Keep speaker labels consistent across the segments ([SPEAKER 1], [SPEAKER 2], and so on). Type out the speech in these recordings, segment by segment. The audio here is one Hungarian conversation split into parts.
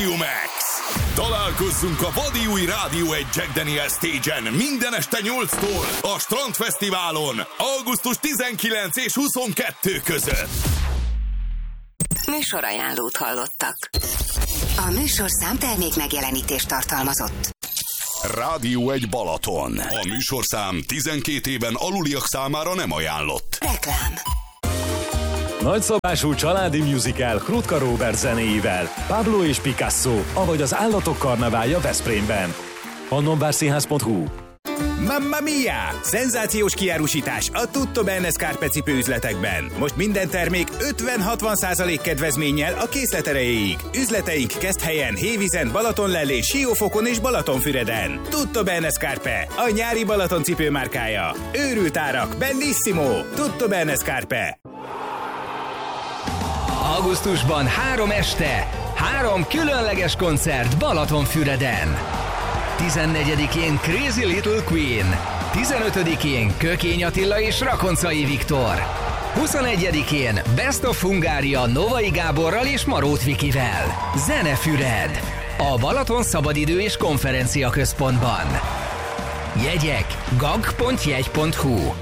[SPEAKER 1] Max. Találkozzunk a vadi új Rádió 1 Jack Daniel's Stage-en minden este 8-tól a Strandfesztiválon augusztus 19 és 22 között.
[SPEAKER 2] Műsorajánlót hallottak. A műsorszám termék megjelenítést tartalmazott.
[SPEAKER 1] Rádió 1 Balaton. A műsorszám 12 éven aluliak számára nem ajánlott.
[SPEAKER 2] Reklám.
[SPEAKER 3] Nagyszabású családi musical Krutka Róbert zenéivel, Pablo és Picasso, avagy az Állatok karneválja Veszprémben. Pannonvárszínház.hu.
[SPEAKER 4] Mamma mia! Szenzációs kiárusítás a Tutto Bene Scarpe cipőüzletekben. Most minden termék 50-60% kedvezménnyel a készlet erejéig. Üzleteink Keszthelyen, Hévízen, Balatonlellén, Siófokon és Balatonfüreden. Tutto Bene Scarpe, a nyári Balaton cipőmárkája. Őrült árak, bellissimo! Tutto Bene Scarpe.
[SPEAKER 5] Augusztusban 3 este, 3 különleges koncert Balatonfüreden. 14-én Crazy Little Queen, 15-én Kökény Attila és Rakoncai Viktor, 21-én Best of Hungária Novai Gáborral és Marót Vikivel. Zenefüred, a Balaton Szabadidő és Konferencia Központban. Jegyek gag.jegy.hu.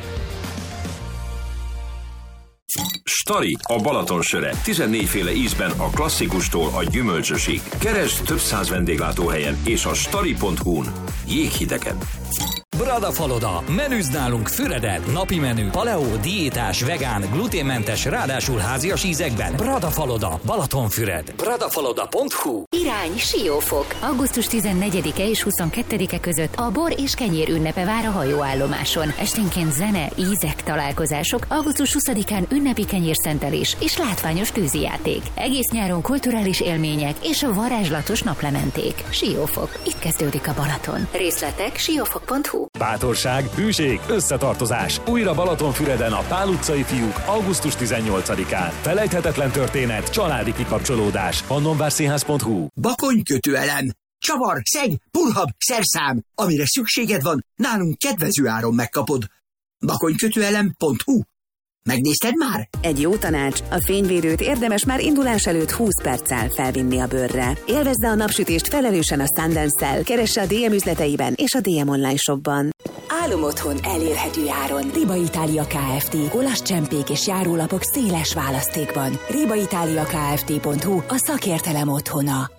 [SPEAKER 6] Stari, a Balaton söre. 14 féle ízben a klasszikustól a gyümölcsösig. Keresd több száz vendéglátóhelyen és a stari.hu-n jéghidegen.
[SPEAKER 7] Bradafaloda. Menüzd nálunk Füreden. Napi menü. Paleo, diétás, vegán, gluténmentes, ráadásul házias ízekben. Bradafaloda. Balatonfüred. Bradafaloda.hu.
[SPEAKER 2] Irány Siófok. Augusztus 14-e és 22-e között a bor és kenyér ünnepe vár a hajóállomáson. Esténként zene, ízek, találkozások. Augusztus 20-án ünnepi kenyérszentelés és látványos tűzijáték. Egész nyáron kulturális élmények és a varázslatos naplementék. Siófok. Itt kezdődik a Balaton. Részletek siófok.hu.
[SPEAKER 3] Bátorság, hűség, összetartozás. Újra Balatonfüreden a Pál utcai fiúk augusztus 18-án. Felejthetetlen történet, családi kikapcsolódás. Pannonvárszínház.hu.
[SPEAKER 8] Bakonykötőelem. Csavar, szeg, purhab, szerszám. Amire szükséged van, nálunk kedvező áron megkapod. Bakonykötőelem.hu. Megnézted már?
[SPEAKER 9] Egy jó tanács, a fényvédőt érdemes már indulás előtt 20 perccel felvinni a bőrre. Élvezd a napsütést felelősen a Sundance-szel, keresse a DM üzleteiben és a DM online shopban.
[SPEAKER 2] Álom otthon elérhető áron. Riba Itália Kft. Olasz csempék és járólapok széles választékban. ribaitaliakft.hu. A szakértelem otthona.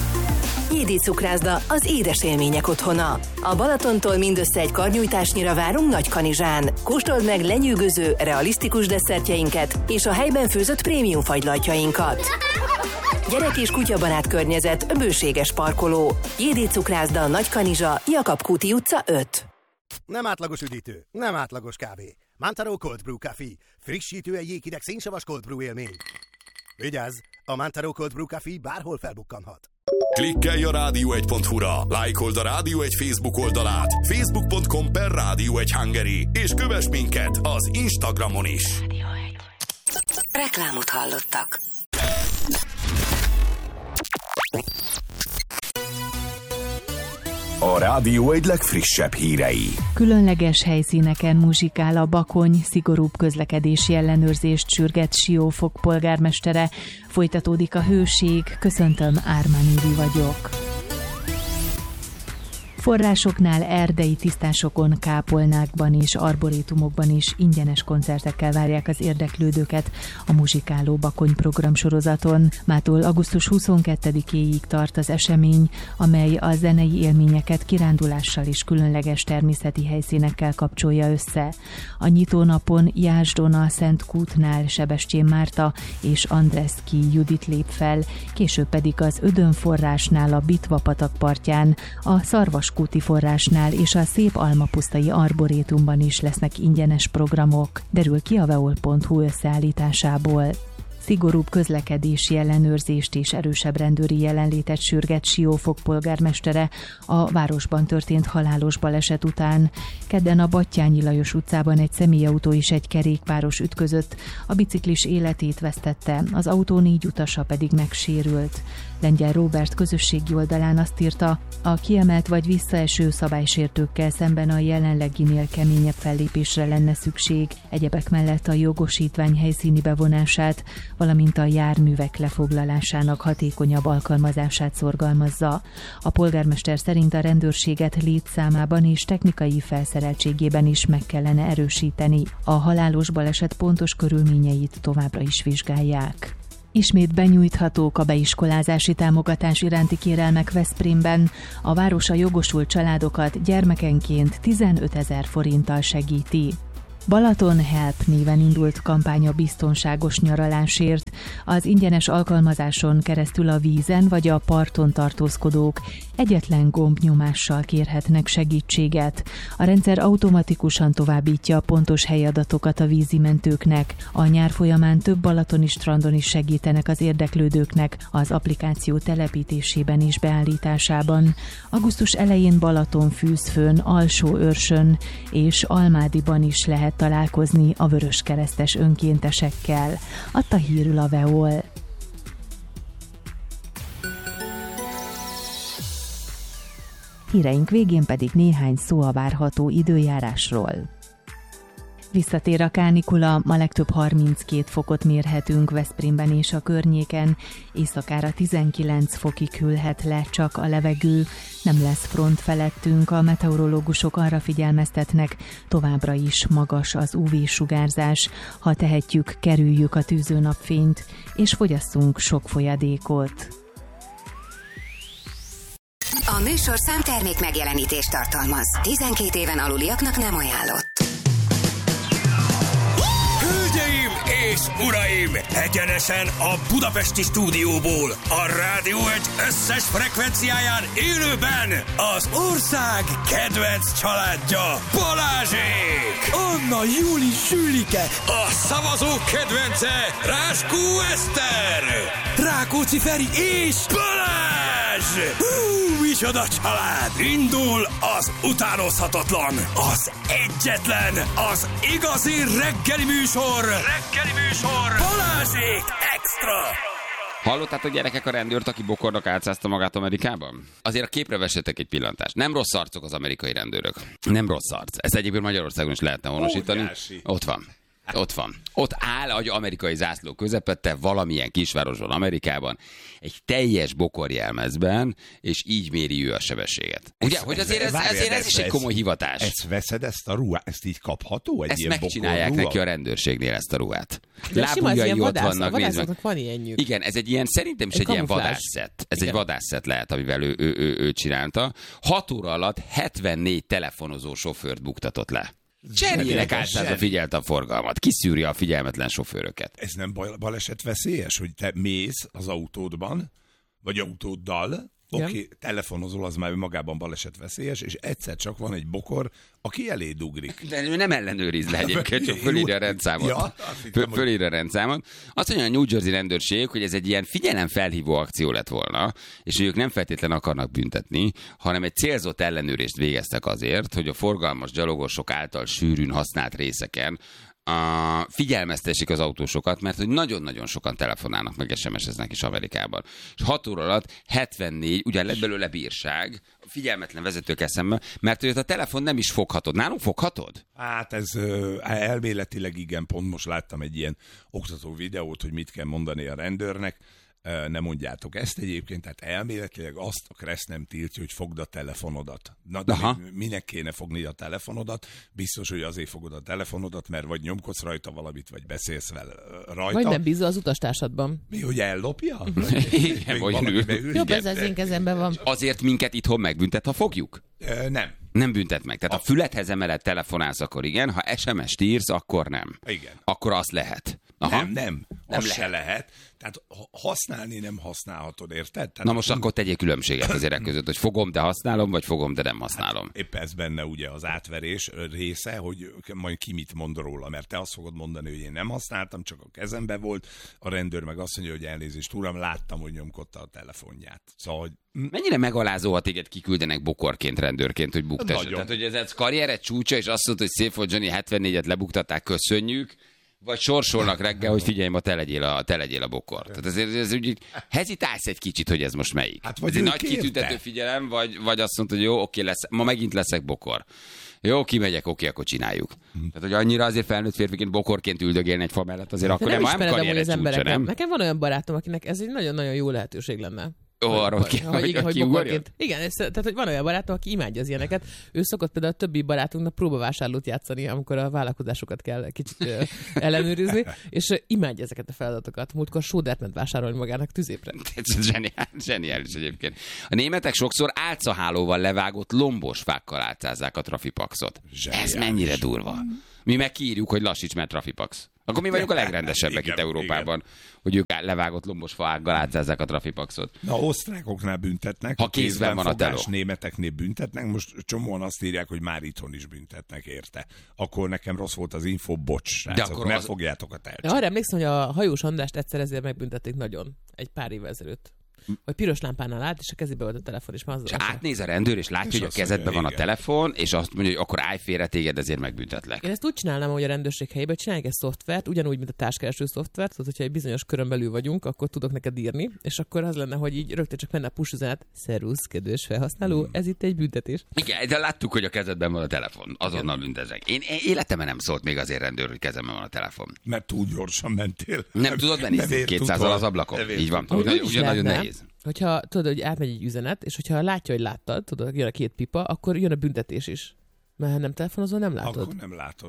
[SPEAKER 9] Jédi Cukrászda, az édes élmények otthona. A Balatontól mindössze egy karnyújtásnyira várunk Nagykanizsán. Kóstold meg lenyűgöző, realisztikus desszertjeinket és a helyben főzött prémium fagylaltjainkat. Gyerek és kutyabarát környezet, bőséges parkoló. Jédi Cukrászda, Nagykanizsa, Jakab Kúti utca 5.
[SPEAKER 10] Nem átlagos üdítő, nem átlagos kávé. Mantaro Cold Brew Café. Frissítő egy jéghideg szénsavas cold brew élmény. Vigyázz, a Mantaro Cold Brew Café bárhol felbukkanhat.
[SPEAKER 1] Klikkelj a rádió1.hu-ra, lájkold a Rádió 1 Facebook oldalát, facebook.com/Rádió 1 Hungary, és kövess minket az Instagramon is.
[SPEAKER 2] Reklámot hallottak.
[SPEAKER 1] A Rádió 1 legfrissebb hírei.
[SPEAKER 11] Különleges helyszíneken muzsikál a Bakony, szigorúbb közlekedési ellenőrzést sürget Siófok polgármestere. Folytatódik a hőség, köszöntöm, Ármán Évi vagyok. Forrásoknál, erdei tisztásokon, kápolnákban és arborétumokban is ingyenes koncertekkel várják az érdeklődőket a muzsikáló Bakony programsorozaton. Mától augusztus 22-éig tart az esemény, amely a zenei élményeket kirándulással és különleges természeti helyszínekkel kapcsolja össze. A nyitónapon Jászdon a Szent Kútnál Sebestyén Márta és Andreszki Judit lép fel, később pedig az Ödön forrásnál a Bitva patak partján, a Szarvaskúti forrásnál és a Szép Almapusztai Arborétumban is lesznek ingyenes programok, derül ki a veol.hu összeállításából. Szigorúbb közlekedési ellenőrzést és erősebb rendőri jelenlétet sürget Siófok polgármestere a városban történt halálos baleset után. Kedden a Battyányi Lajos utcában egy személyautó és egy kerékpáros ütközött, a biciklis életét vesztette, az autó 4 utasa pedig megsérült. Lengyel Róbert közösségi oldalán azt írta, a kiemelt vagy visszaeső szabálysértőkkel szemben a jelenleginél keményebb fellépésre lenne szükség, egyebek mellett a jogosítvány helyszíni bevonását, valamint a járművek lefoglalásának hatékonyabb alkalmazását szorgalmazza. A polgármester szerint a rendőrséget létszámában és technikai felszereltségében is meg kellene erősíteni. A halálos baleset pontos körülményeit továbbra is vizsgálják. Ismét benyújthatók a beiskolázási támogatás iránti kérelmek Veszprémben. A város a jogosult családokat gyermekenként 15 000 forinttal segíti. Balaton Help néven indult kampány a biztonságos nyaralásért. Az ingyenes alkalmazáson keresztül a vízen vagy a parton tartózkodók egyetlen gombnyomással kérhetnek segítséget. A rendszer automatikusan továbbítja a pontos helyadatokat a vízimentőknek. A nyár folyamán több balatoni strandon is segítenek az érdeklődőknek az applikáció telepítésében és beállításában. Augusztus elején Balatonfűzfőn, Alsóőrsön és Almádiban is lehet találkozni a vöröskeresztes önkéntesekkel, adta hírül a Veol. Híreink végén pedig néhány szó a várható időjárásról. Visszatér a kánikula, ma legtöbb 32 fokot mérhetünk Veszprémben és a környéken, éjszakára 19 fokig hűlhet le csak a levegő, nem lesz front felettünk, a meteorológusok arra figyelmeztetnek, továbbra is magas az UV-sugárzás, ha tehetjük, kerüljük a tűzőnapfényt, és fogyasszunk sok folyadékot.
[SPEAKER 12] A műsorszám termék megjelenítést tartalmaz. 12 éven aluliaknak nem ajánlott.
[SPEAKER 13] Hölgyeim és uraim! Egyenesen a budapesti stúdióból, a Rádió Egy összes frekvenciáján élőben az ország kedvenc családja, Balázsék!
[SPEAKER 14] Anna, Júli, Sülike!
[SPEAKER 13] A szavazók kedvence, Ráskó Eszter!
[SPEAKER 14] Rákóczi Feri és
[SPEAKER 13] Balázs! Micsoda család! Indul az utánozhatatlan, az egyetlen, az igazi reggeli műsor! Balázsék Extra!
[SPEAKER 15] Hallottátok, gyerekek, a rendőrt, aki bokornak álcázta magát Amerikában? Azért a képre vessetek egy pillantást. Nem rossz arcok az amerikai rendőrök. Nem rossz arc. Ezt egyébként Magyarországon is lehetne honosítani. Ott van. Ott áll egy amerikai zászló közepette valamilyen kisvárosban, Amerikában, egy teljes bokorjelmezben, és így méri ő a sebességet. Ugye, hogy azért ez is egy komoly hivatás.
[SPEAKER 16] Ezt veszed, ezt a ruhát, ezt így kapható?
[SPEAKER 15] Ezt megcsinálják neki a rendőrségnél, ezt a ruhát.
[SPEAKER 17] Lábujjai ott vannak, vadászoknak van ilyenjük.
[SPEAKER 15] Igen, ez egy ilyen, szerintem is egy ilyen vadászszett. Ez egy vadászszett lehet, amivel ő csinálta. 6 óra alatt 74 telefonozó sofőrt buktatott le. Cseréljenek általában figyelte a forgalmat. Kiszűri a figyelmetlen sofőröket.
[SPEAKER 16] Ez nem baleset veszélyes, hogy te mész az autódban, vagy autóddal, oké, telefonozol, az már magában baleset veszélyes, és egyszer csak van egy bokor, aki elé dugrik.
[SPEAKER 15] De ő nem ellenőriz le egyébként, csak fölírja a rendszámot. Fölírja a rendszámot. Azt mondja a New Jersey rendőrség, hogy ez egy ilyen figyelemfelhívó akció lett volna, és hogy ők nem feltétlenül akarnak büntetni, hanem egy célzott ellenőrzést végeztek azért, hogy a forgalmas gyalogosok által sűrűn használt részeken figyelmeztessék az autósokat, mert hogy nagyon-nagyon sokan telefonálnak, meg SMS-eznek is Amerikában. És 6 óra alatt 74, ugyan lett belőle bírság, figyelmetlen vezetőkkel szemben, mert hogy a telefon nem is foghatod. Nálunk foghatod?
[SPEAKER 16] Hát ez elméletileg igen, pont most láttam egy ilyen oktató videót, hogy mit kell mondani a rendőrnek. Nem mondjátok ezt egyébként, tehát elméletileg azt a Kressz nem tiltja, hogy fogd a telefonodat. Na, de minek kéne fogni a telefonodat? Biztos, hogy azért fogod a telefonodat, mert vagy nyomkodsz rajta valamit, vagy beszélsz vele rajta.
[SPEAKER 17] Vagy nem bízol az utastársadban.
[SPEAKER 16] Mi, hogy ellopja?
[SPEAKER 15] Igen, vagy
[SPEAKER 17] jobb, ez az én kezemben van.
[SPEAKER 15] Azért minket itthon megbüntet, ha fogjuk?
[SPEAKER 16] Nem.
[SPEAKER 15] Nem büntet meg. Tehát a füledhez emelett telefonálsz, akkor igen, ha SMS-t írsz, akkor nem.
[SPEAKER 16] Igen.
[SPEAKER 15] Akkor azt lehet.
[SPEAKER 16] Nem. Az se lehet. Tehát használni nem használhatod, érted? Tehát
[SPEAKER 15] na most akkor tegyél különbséget azért között, hogy fogom, de használom, vagy fogom, de nem használom.
[SPEAKER 16] Hát épp ez benne ugye az átverés része, hogy majd ki mit mond róla, mert te azt fogod mondani, hogy én nem használtam, csak a kezembe volt, a rendőr meg azt mondja, hogy elnézést, uram, láttam, hogy nyomkodta a telefonját. Szóval, hogy...
[SPEAKER 15] Mennyire megalázó, ha téged kiküldenek bokorként, rendőrként, hogy buktass. Tehát, hogy ez karriered csúcsa, és azt mondta, hogy szép volt, Johnny, 74-et lebuktatták, köszönjük. Vagy sorsolnak reggel, hogy figyelj, ma te legyél a bokor. Tehát ez úgy hezitálsz egy kicsit, hogy ez most melyik.
[SPEAKER 16] Hát
[SPEAKER 15] ez egy nagy kitüntető figyelem, vagy azt mondod, hogy jó, oké, ma megint leszek bokor. Jó, kimegyek, oké, akkor csináljuk. Tehát, hogy annyira azért felnőtt férfiként bokorként üldögélni egy fa mellett, azért akkor nem karrieres csúcsa, nem?
[SPEAKER 17] Nekem van olyan barátom, akinek ez egy nagyon-nagyon jó lehetőség lenne.
[SPEAKER 15] Arról
[SPEAKER 17] hogy bokorként. Igen, tehát hogy van olyan barátom, aki imádja az ilyeneket. Ő szokott például a többi barátunknak próbavásárlót játszani, amikor a vállalkozásokat kell kicsit ellenőrizni, és imádja ezeket a feladatokat. Múltkor sódert ment vásárolni magának tüzépre.
[SPEAKER 15] Zseniális egyébként. A németek sokszor álcahálóval levágott lombos fákkal álcázzák a trafipaxot. Ez mennyire durva. Mi meg kiírjuk, hogy lassíts, mert trafipax. Akkor mi vagyunk a legrendesebbek itt Európában, hogy ők levágott lombos faággal átszázzák a trafipaxot.
[SPEAKER 16] Na, osztrákoknál büntetnek,
[SPEAKER 15] ha kézben van a teló.
[SPEAKER 16] Németeknél büntetnek, most csomóan azt írják, hogy már itthon is büntetnek érte. Akkor nekem rossz volt az info, bocs, srácok, mert fogjátok a tercset.
[SPEAKER 17] Arra emlékszem, hogy a hajós Andrást egyszer ezért megbüntették nagyon, egy pár évvel ezelőtt. Hogy piros lámpánál állt, és a kezébe volt a telefon, és már
[SPEAKER 15] és átnéz a rendőr, és látja, hogy a kezedben van a telefon, és azt mondja, hogy akkor állj félre, téged ezért megbüntetlek.
[SPEAKER 17] Én ezt úgy csinálnám, hogy a rendőrség helyében csinálják egy szoftvert, ugyanúgy, mint a társkereső szoftvert, tehát hogyha egy bizonyos körön belül vagyunk, akkor tudok neked írni, és akkor az lenne, hogy így rögtön csak menne a push üzenet, szervusz, kedves felhasználó, ez itt egy büntetés.
[SPEAKER 15] Igen, de láttuk, hogy a kezedben van a telefon, azonnal büntezek. Én életemben nem szólt még azért rendőr, hogy kezemben van a telefon.
[SPEAKER 16] Mert túl gyorsan mentél.
[SPEAKER 15] Nem tudod benézni 200-al az ablakon. Így van, ugye nagyon nehéz.
[SPEAKER 17] Hogyha tudod, hogy átmegy egy üzenet, és hogyha látja, hogy láttad, tudod, jön a két pipa, akkor jön a büntetés is. Mert ha nem telefonozol, nem látod.
[SPEAKER 16] Akkor nem látod.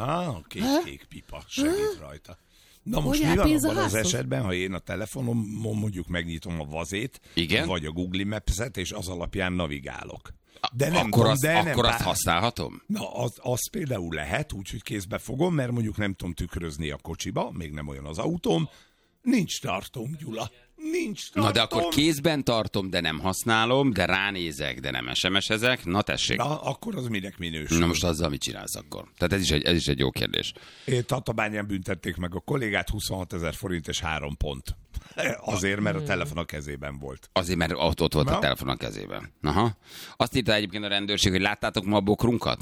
[SPEAKER 16] Kék pipa segít rajta. Na most mi van abban az esetben, ha én a telefonomon mondjuk megnyitom a vazét,
[SPEAKER 15] igen?
[SPEAKER 16] Vagy a Google Maps-et, és az alapján navigálok.
[SPEAKER 15] De nem akkor azt használhatom?
[SPEAKER 16] Na, az például lehet, úgyhogy kézbe fogom, mert mondjuk nem tudom tükrözni a kocsiba, még nem olyan az autóm. Nincs tartom, Gyula. Nincs tartom.
[SPEAKER 15] Na de akkor kézben tartom, de nem használom, de ránézek, de nem SMS-ezek. Na tessék.
[SPEAKER 16] Na, akkor az minek minősül?
[SPEAKER 15] Na most azzal mit csinálsz akkor? Tehát ez is egy jó kérdés.
[SPEAKER 16] Tatabányán büntették meg a kollégát, 26 000 forint és 3 pont. Azért, mert a telefon a kezében volt.
[SPEAKER 15] Azért, mert ott volt a telefon a kezében. Aha. Azt írta egyébként a rendőrség, hogy láttátok ma a bokrunkat?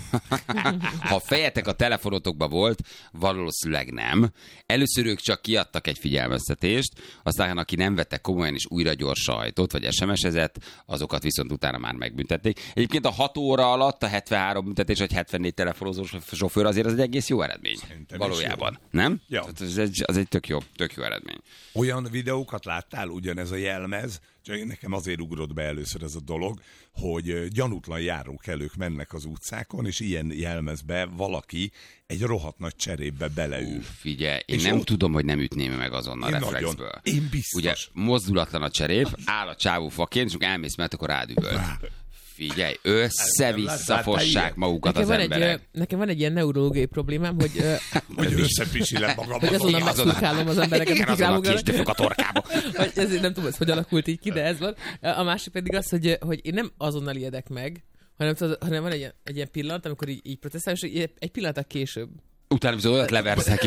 [SPEAKER 15] Ha a fejetek a telefonotokba volt, valószínűleg nem. Először ők csak kiadtak egy figyelmeztetést, aztán aki nem vette komolyan és újra gyors sajtot, vagy SMS-ezett, azokat viszont utána már megbüntették. Egyébként a 6 óra alatt a 73 büntetés, vagy 74 telefonozós sofőr azért az egy egész jó eredmény. Szerintem valójában. Nem?
[SPEAKER 16] Ja.
[SPEAKER 15] Az egy tök jó eredmény.
[SPEAKER 16] Olyan videókat láttál, ugyanez a jelmez, csak nekem azért ugrott be először ez a dolog, hogy gyanútlan járókelők mennek az utcákon, és ilyen jelmezbe valaki egy rohadt nagy cserépbe beleül.
[SPEAKER 15] Figyelj, én és nem tudom, hogy nem ütném meg azonnal reflexből.
[SPEAKER 16] Én biztos.
[SPEAKER 15] Ugye mozdulatlan a cserép, áll a csávó faként, és elmész, mert akkor rádübölt. Figyelj, össze-visszafossák magukat az emberek.
[SPEAKER 17] Nekem van egy ilyen neurológiai problémám, hogy
[SPEAKER 16] összepisilem magam.
[SPEAKER 17] Hogy azonnal megszurkálom az embereket.
[SPEAKER 15] Igen, azonnal késdöfök a torkába.
[SPEAKER 17] Ezért nem tudom, hogy alakult így ki, de ez van. A másik pedig az, hogy én nem azonnal ijedek meg, hanem van egy ilyen pillanat, amikor így protestál, és egy pillanat később.
[SPEAKER 15] Utána viszont olyat leversz neki.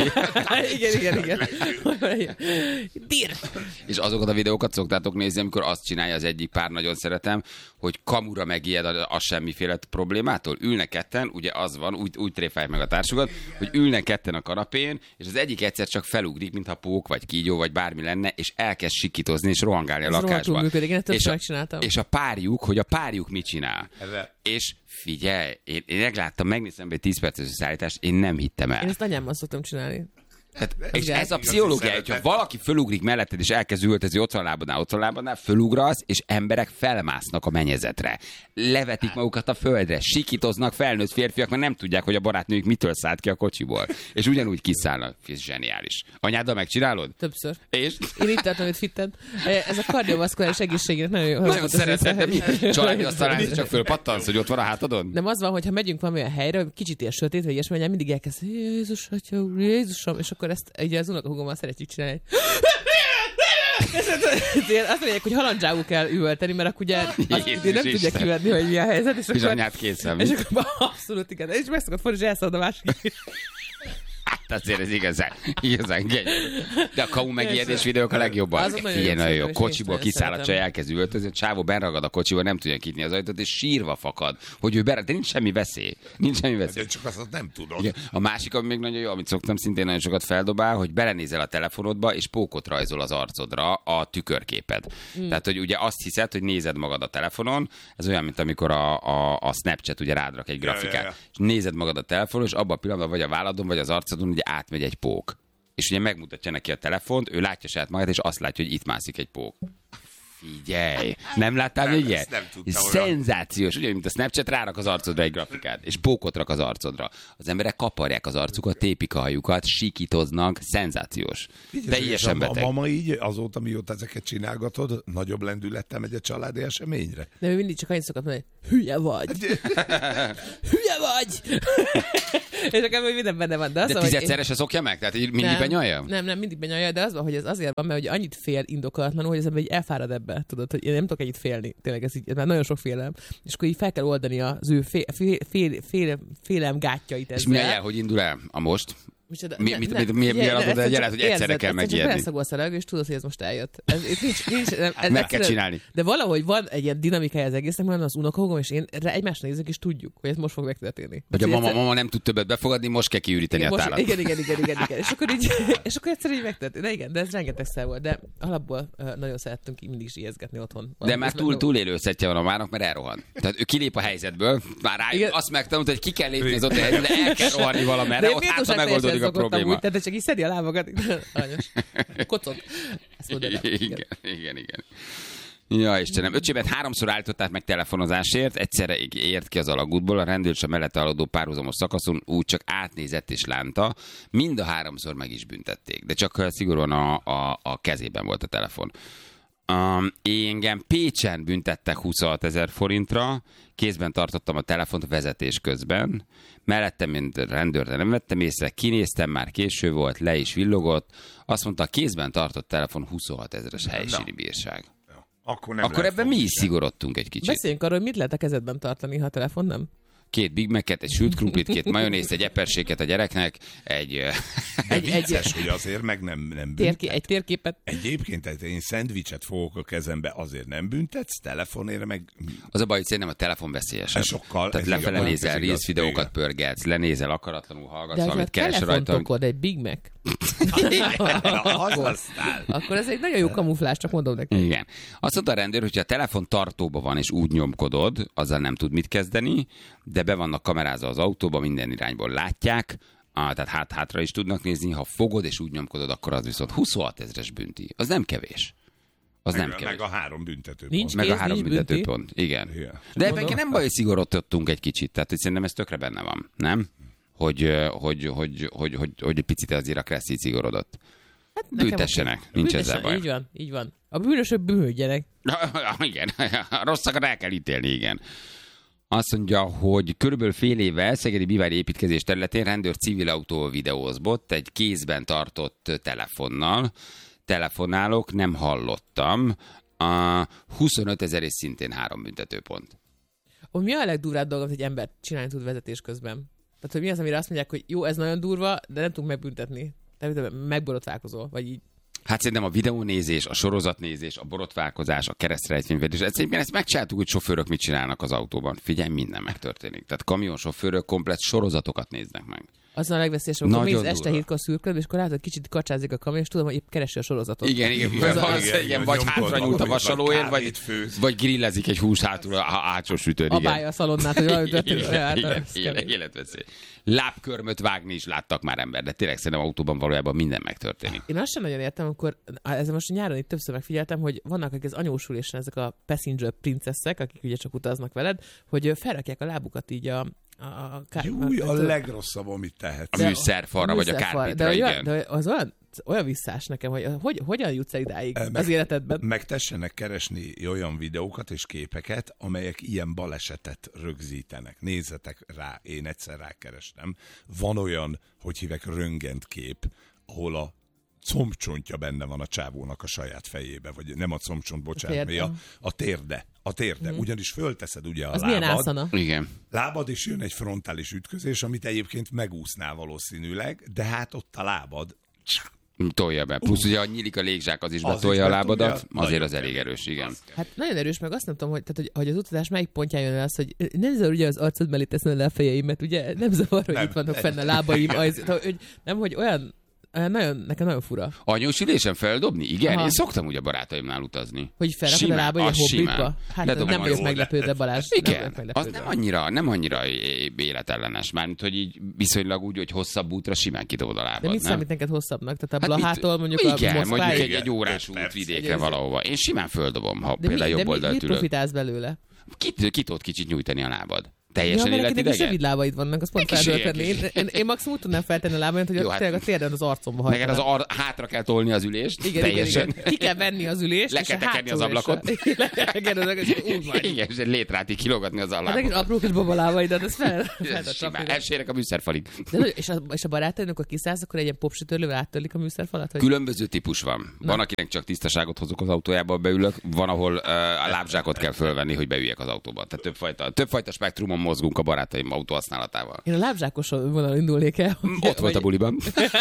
[SPEAKER 17] Igen. Dír!
[SPEAKER 15] És azokat a videókat szoktátok nézni, amikor azt csinálja az egyik pár, nagyon szeretem, hogy kamura megijed a semmiféle problémától. Ülnek ketten, ugye az van, úgy tréfálják meg a társukat, hogy ülnek ketten a kanapén, és az egyik egyszer csak felugrik, mintha pók, vagy kígyó, vagy bármi lenne, és elkezd sikítozni, és rohangálni a lakásban. És a párjuk mit csinál. És figyelj, én megláttam, megnéztem egy 10 perces szállítást, én nem hittem el.
[SPEAKER 17] Én ezt anyámmal szoktam csinálni.
[SPEAKER 15] Hát, és ez a pszichológia, hogyha valaki fölugrik melletted, és elkezd ültezni ott van lábadnál, fölugrasz, és emberek felmásznak a mennyezetre. Levetik magukat a földre, sikítoznak felnőtt férfiak, mert nem tudják, hogy a barátnőjük mitől szállt ki a kocsiból. És ugyanúgy kiszállnak. Ez zseniális. Anyáddal megcsinálod?
[SPEAKER 17] Többször.
[SPEAKER 15] És?
[SPEAKER 17] Én itt tartom, hogy fitted. Ez a kardiovaszkuláris egészségnek nagyon jó.
[SPEAKER 15] Nagyon szeretem, de mi? Családi asztalán csak fölpattansz, hogy ott van a hátadon?
[SPEAKER 17] Nem, az van, hogy ha megyünk valamilyen helyre, kicsit ilyen sötét, vagy ilyesmi, mindig elkezd, Jézus, Atya, Jézusom, és akkor ezt ugye az unokahúgommal szeretjük csinálni. Azt mondják, hogy halandzságú kell üvölteni, mert akkor ugye nem tudja kivenni, hogy mi a helyzet. És
[SPEAKER 15] anyát készem.
[SPEAKER 17] És akkor abszolút igen. És meg szokott fordni, és elszalad a másik is.
[SPEAKER 15] azért ez igazán gyönyörű. De a kamu megijedés videók a legjobbak. Ilyen nagyon jó. Kocsiból kiszáll a csaj, elkezd üvöltözni, a csávó benragad a kocsiból, nem tudja kinyitni az ajtót, és sírva fakad, hogy ő de nincs semmi veszély.
[SPEAKER 16] De csak azt nem tudod.
[SPEAKER 15] Igen. A másik, ami még nagyon jó, amit szoktam szintén nagyon sokat feldobál, hogy belenézel a telefonodba, és pókot rajzol az arcodra a tükörképed. Tehát, hogy ugye azt hiszed, hogy nézed magad a telefonon, ez olyan, mint amikor a Snapchat ugye rádrak egy grafikát. És nézed magad a telefonon, és abban a pillanatban vagy a válladon, vagy az arcodon ugye átmegy egy pók. És ugye megmutatja neki a telefont, ő látja saját magát, és azt látja, hogy itt mászik egy pók. Figyelj! Nem láttál még ilyet? Szenzációs. Ugye, mint a Snapchat, rárak az arcodra egy grafikát, és pókot rak az arcodra. Az emberek kaparják az arcukat, tépik a hajukat, sikítoznak. Szenzációs. Teljesen beteg.
[SPEAKER 16] A mama így, azóta mióta ezeket csinálgatod, nagyobb lendülettel megy a családi eseményre?
[SPEAKER 17] De ő mindig csak annyit szokott mondani, hülye vagy! Hülye vagy! És akkor minden benne van.
[SPEAKER 15] De 10-szeres se szokja meg? Tehát így mindig benyalja?
[SPEAKER 17] Nem, mindig benyalja, de az van, hogy ez azért van, mert hogy annyit fél indokolatlanul, hogy az ember így elfárad ebbe. Tudod, hogy én nem tudok ennyit félni. Tényleg ez már nagyon sok félelem. És akkor így fel kell oldani az ő félelem gátjait ezzel.
[SPEAKER 15] És mi a jel, hogy indul el a most? Mi adod el jelet, hogy egyszerre kell megijedni?
[SPEAKER 17] Csak beleszagolsz a levegő, és tudod, hogy ez most eljött.
[SPEAKER 15] Meg kell csinálni.
[SPEAKER 17] De valahogy van egy ilyen dinamikája az egésznek, mert az unokahúgom, és én egymásra nézek, és tudjuk, hogy ez most fog megtörténni.
[SPEAKER 15] Hogy a mama nem tud többet befogadni, most kell kiüríteni a tálat.
[SPEAKER 17] Igen. És akkor egyszerűen így megtörtént. De igen, de ez rengetegszer volt. De alapból nagyon szerettünk mindig is ijeszgetni otthon.
[SPEAKER 15] De már túlélő szettje van a mának, mert elrohan. Tehát ő kilép a helyzetből, már azt megtanult, hogy ki kell lépni az ott helyzetbe, de el kell rohanni valamerre, ott hát megoldódik a probléma.
[SPEAKER 17] Tehát csak így szedi a lábakat. Aranyos. Kocog.
[SPEAKER 15] Igen. Ja, Istenem. Öcsébet 3-szor állították meg telefonozásért, egyszerre ért ki az alagútból, a rendőr a mellette haladó párhuzamos szakaszon úgy csak átnézett és lánta, mind a 3-szor meg is büntették, de csak szigorúan a kezében volt a telefon. Engem Pécsen büntettek 26 000 forintra, kézben tartottam a telefont vezetés közben, mellettem, mint rendőr, de nem vettem észre, kinéztem, már késő volt, le is villogott, azt mondta, a kézben tartott telefon 26 000-es helyszíni bírság. Akkor ebben mi is szigorodtunk egy kicsit.
[SPEAKER 17] Beszéljünk arról, hogy mit lehet a kezedben tartani, ha a telefon nem?
[SPEAKER 15] 2 Big Mac-et, egy sült krumplit, 2 majonézt, egy eperséket a gyereknek, egy
[SPEAKER 16] vicces, hogy azért meg nem büntet.
[SPEAKER 17] Egy térképet.
[SPEAKER 16] Egyébként én szendvicset fogok a kezembe, azért nem büntetsz, telefonért meg...
[SPEAKER 15] Az a baj, hogy szerintem a telefon veszélyesebb.
[SPEAKER 16] Sokkal.
[SPEAKER 15] Tehát lefele nézel, Reels videókat pörgetsz, lenézel, akaratlanul hallgatsz, amit keresel rajta.
[SPEAKER 17] De ha a egy Big Mac. Akkor ez egy nagyon jó kamuflás, csak mondom neki.
[SPEAKER 15] Igen. Azt mondta a rendőr, hogyha a telefon tartóban van és úgy nyomkodod, azzal nem tud mit kezdeni, de be vannak kamerázva az autóba, minden irányból látják, tehát hátra is tudnak nézni, ha fogod és úgy nyomkodod, akkor az viszont 26 000-es bünti. Az nem kevés.
[SPEAKER 16] Meg a 3 büntetőpont.
[SPEAKER 15] Meg a 3 büntetőpont, igen. De ebben nem baj, hogy szigorodtunk egy kicsit, tehát szerintem ez tökre benne van, nem? Hogy egy picit azért a Kressz így szigorodott. Hát büntessenek, nincs ezzel baj.
[SPEAKER 17] Így van. A bűnösök bűnhődjenek.
[SPEAKER 15] Igen, a rosszakat el kell ítélni, igen. Azt mondja, hogy körülbelül fél éve Szegedi Bivári építkezés területén rendőr civil autó videózbott egy kézben tartott telefonnal. Telefonálok, nem hallottam. 25 000 és szintén 3 büntetőpont.
[SPEAKER 17] Mi a legdurvább dolog, hogy egy ember csinálni tud vezetés közben? Tehát, hogy mi az, amire azt mondják, hogy jó, ez nagyon durva, de nem tudunk megbüntetni. Tehát megborotválkozol, vagy így.
[SPEAKER 15] Hát szerintem a videónézés, a sorozatnézés, a borotválkozás, a keresztrejtvényvedés, ezt megcsináltuk, hogy sofőrök mit csinálnak az autóban. Figyelj, minden megtörténik. Tehát kamionsofőrök komplett sorozatokat néznek meg.
[SPEAKER 17] Az a legveszélyesebb, amikor mész este 7-kor szürköd, és akkor látod, kicsit kacsázik a kamion, és tudom, hogy épp keresi a sorozatot.
[SPEAKER 15] Igen, vagy hátra nyújt a vasalóért, vagy grillezik egy hús hátul a hátsó sütőn.
[SPEAKER 17] Abálja a szalonnát, hogy valami történik.
[SPEAKER 15] Életveszély. Lábkörmöt vágni is láttak már ember, de tényleg szerintem autóban valójában minden megtörténik.
[SPEAKER 17] Én azt sem nagyon értem, amikor ezzel most nyáron itt többször megfigyeltem, hogy vannak akik az anyósulésen ezek a passenger princeszek, akik ugye csak utaznak veled, hogy felrakják a lábukat így a
[SPEAKER 16] legrosszabb, amit tehetsz.
[SPEAKER 15] A műszerfalra, vagy a kárpétra, igen.
[SPEAKER 17] De az olyan visszás nekem, hogy hogyan jutsz el idáig az életedben?
[SPEAKER 16] Megtessenek keresni olyan videókat és képeket, amelyek ilyen balesetet rögzítenek. Nézzetek rá, én egyszer rákerestem. Van olyan, hogy hívek röntgenkép, ahol a combcsontja benne van a csávónak a saját fejébe, vagy nem a combcsont, bocsánat, a térde. A térde, ugyanis fölteszed ugye a
[SPEAKER 17] az
[SPEAKER 16] lábad.
[SPEAKER 17] Milyen ászana?
[SPEAKER 15] Igen.
[SPEAKER 16] Lábad, és jön egy frontális ütközés, amit egyébként megúsznál valószínűleg, de hát ott a lábad
[SPEAKER 15] tolja be. Plusz ugye, nyílik a légzsák, az is betolja a lábadat, azért az elég erős, igen.
[SPEAKER 17] Hát nagyon erős, meg azt nem tudom, hogy az utazás melyik pontján jön el az, hogy nem zavar ugye az arcod mellé teszem le a fejeimet, ugye nem zavar, hogy itt vannak fenn a lábaim, hogy olyan nekem nagyon fura.
[SPEAKER 15] Anyós ülésen feldobni? Igen, Aha. Én szoktam ugye barátaimnál utazni.
[SPEAKER 17] Hogy felrakod a lába, hogy a hobbitba? Hát nem vagyok meglepődve, Balázs.
[SPEAKER 15] Igen, az nem annyira életellenes. Mármint, hogy így viszonylag úgy, hogy hosszabb útra simán kidobod a lábad.
[SPEAKER 17] De mit számít neked hosszabbnak? Tehát a Blahától mondjuk
[SPEAKER 15] a
[SPEAKER 17] Moszkváig?
[SPEAKER 15] Igen, mondjuk egy órás út vidékre valahova. Én simán földobom, ha például jobb oldalt ülök.
[SPEAKER 17] De mit profitálsz belőle?
[SPEAKER 15] Ki tudod kicsit nyújtani a lábad? Teljesen
[SPEAKER 17] életidegen? Ja, rövid lábaid vannak, azt pont feltölteni. Én maximum tudnám feltenni a lábaimat, hogy tényleg a térden az arcomba hagyja.
[SPEAKER 15] Neked hátra kell tolni az ülést.
[SPEAKER 17] Igen. Ki kell venni az ülést.
[SPEAKER 15] Le kell tekerni az ablakot. Igen, és egy létrát így kilógatni az ablakot.
[SPEAKER 17] Hát egy apró kis babalábaidat, ez
[SPEAKER 15] simán, elsérek a műszerfalig.
[SPEAKER 17] És a barátaidnak, akkor kiszállsz, akkor egy ilyen popsütörlővel áttörlik a műszerfalat?
[SPEAKER 15] Különböző típus van. Van, akinek csak tisztaságot hozok az autójába, beülök. Van, ahol a lábzsákot kell fölvenni, hogy beüljek az autóba. Tehát többfajta spektrumon mozgunk a barátaim autóhasználatával.
[SPEAKER 17] Én a lábzsákos vonalon indulnék el.
[SPEAKER 15] Ott volt a buliban.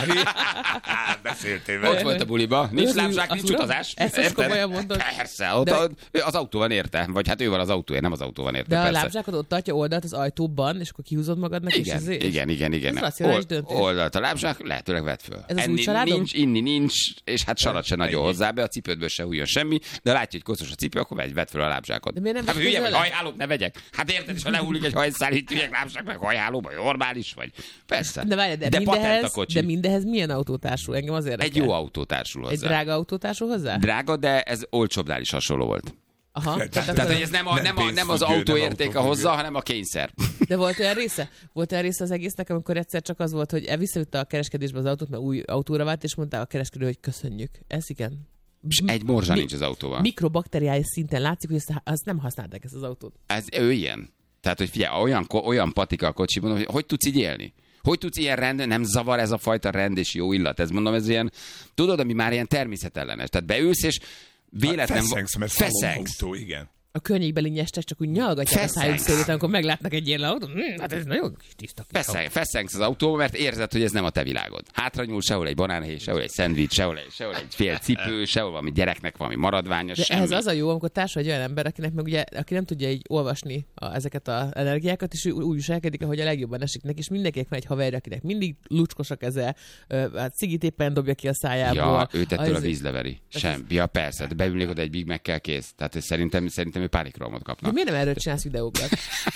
[SPEAKER 16] Beszéltél vele.
[SPEAKER 15] Ott volt a buliban. Nincs lábzsák, nincs utazás.
[SPEAKER 17] Ezt most komolyan mondod?
[SPEAKER 15] Persze, az autó van érte. Vagy hát ő van az autója, nem az autó van érte.
[SPEAKER 17] De a lábzsákot ott tartja oldalt az ajtóban, és akkor kihúzod magadnak.
[SPEAKER 15] Igen.
[SPEAKER 17] Ez racionális döntés.
[SPEAKER 15] Oldalt a lábzsák, lehetőleg vedd föl.
[SPEAKER 17] Enni
[SPEAKER 15] nincs, inni nincs, és hát sarat se nagyon hozzá be, a cipődből se hújjon semmi, de látja, hogy koszos a cipő, akkor vedd föl a lábzsákot. Hát hülye vagy, hajhálót ne vegyek. Hát érted, és ha lehullik egy hajszál, itt üljek lábzsák meg hajhálóba, normális vagy. Persze.
[SPEAKER 17] De mindehez milyen autó társul? Engem az érdekel.
[SPEAKER 15] Egy jó autó társul hozzá.
[SPEAKER 17] Egy drága autó társul hozzá?
[SPEAKER 15] Drága, de ez olcsóbbnál is hasonló volt.
[SPEAKER 17] Aha.
[SPEAKER 15] Tehát hogy ez nem az autó értéke hozza, hanem a kényszer.
[SPEAKER 17] De volt olyan része az egésznek, amikor egyszer csak az volt, hogy visszavitte a kereskedésbe az autót, mert új autóra vált, és mondta a kereskedő, hogy köszönjük. Ez igen.
[SPEAKER 15] Egy morzsa nincs az autóval.
[SPEAKER 17] Mikrobakteriális szinten látszik, hogy azt nem használták ezt az autót.
[SPEAKER 15] Ő ilyen. Tehát, hogy figyelj, olyan patika a kocsiban, hogy tudsz így élni? Hogy tudsz ilyen rend, nem zavar ez a fajta rend és jó illat? Ez mondom, ez ilyen, tudod, ami már ilyen természetellenes. Tehát beülsz és véletlen...
[SPEAKER 16] Feszengsz. Igen.
[SPEAKER 17] A környékbeli nyestek csak úgy nyalgatják a szájuk szélét, amikor meglátnak egy ilyen autót. Hát ez nagyon kis tiszta.
[SPEAKER 15] Feszengsz az autóba, mert érzed, hogy ez nem a te világod. Hátra nyúl, sehol egy banánhéj, sehol egy szendvics, sehol egy fél cipő, sehol valami gyereknek valami maradványos.
[SPEAKER 17] De ehhez az a jó, amikor társul egy olyan ember, akinek meg ugye, aki nem tudja így olvasni ezeket az energiákat, és úgy viselkedik, ahogy a legjobban esik neki, és mindenkinek van egy haverja, akinek mindig lucskos a keze, a cigit éppen dobja ki a szájából.
[SPEAKER 15] Ja, őt ettől a vízleveri. Sem. Ja, persze, de beülnék oda egy Big Mac-kel kész. Tehát szerintem ő pánikrohamot kapna.
[SPEAKER 17] De miért nem erről csinálsz videókat?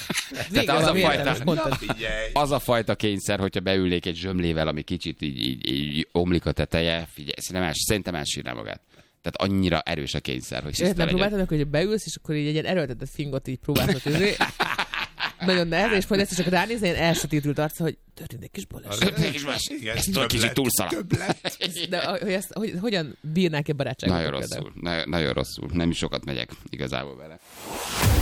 [SPEAKER 15] Az a fajta kényszer, hogyha beülnék egy zsömlével, ami kicsit így omlik a teteje, figyelj, szerintem elsírná magát. Tehát annyira erős a kényszer, hogy
[SPEAKER 17] tiszta legyen. Próbáltam, hogy beülsz, és akkor így egy ilyen erőltetett fingot így próbálsz. Nagyon nehéz, és majd ezt csak ránézni, ilyen elsötétült arca, hogy történt egy kis baleset.
[SPEAKER 15] Ezt kicsit túlszaladt.
[SPEAKER 17] De hogyan bírnák-e barátságot?
[SPEAKER 15] Nagyon rosszul. Nem is sokat megyek igazából vele.